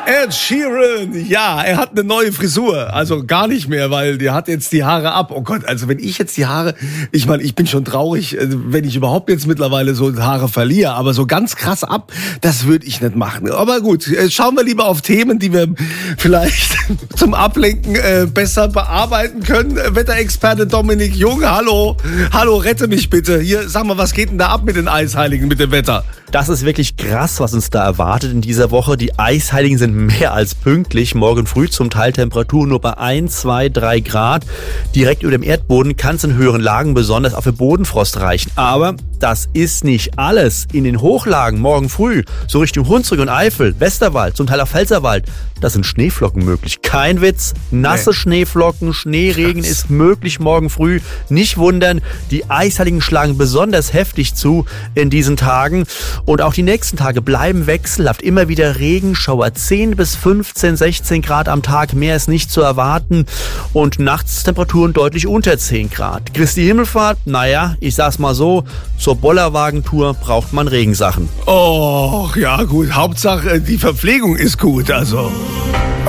Ed Sheeran, ja, er hat eine neue Frisur, also gar nicht mehr, weil der hat jetzt die Haare ab. Oh Gott, also wenn ich jetzt die Haare, ich meine, ich bin schon traurig, wenn ich überhaupt jetzt mittlerweile so Haare verliere, aber so ganz krass ab, das würde ich nicht machen. Aber gut, schauen wir lieber auf Themen, die wir vielleicht zum Ablenken besser bearbeiten können. Wetterexperte Dominik Jung, hallo, rette mich bitte. Hier, sag mal, was geht denn da ab mit den Eisheiligen, mit dem Wetter? Das ist wirklich krass, was uns da erwartet in dieser Woche. Die Eisheiligen sind mehr als pünktlich. Morgen früh zum Teil Temperaturen nur bei 1, 2, 3 Grad. Direkt über dem Erdboden kann es in höheren Lagen besonders auch für Bodenfrost reichen. Aber das ist nicht alles. In den Hochlagen morgen früh, so Richtung Hunsrück und Eifel, Westerwald, zum Teil auch Pfälzerwald, da sind Schneeflocken möglich. Kein Witz, nasse Schneeflocken, Schneeregen ist möglich morgen früh. Nicht wundern, die Eisheiligen schlagen besonders heftig zu in diesen Tagen. Und auch die nächsten Tage bleiben wechselhaft. Immer wieder Regenschauer, 10 bis 15, 16 Grad am Tag. Mehr ist nicht zu erwarten. Und nachts Temperaturen deutlich unter 10 Grad. Christi Himmelfahrt, naja, ich sag's mal so, zur Bollerwagentour braucht man Regensachen. Oh, ja gut, Hauptsache die Verpflegung ist gut, also.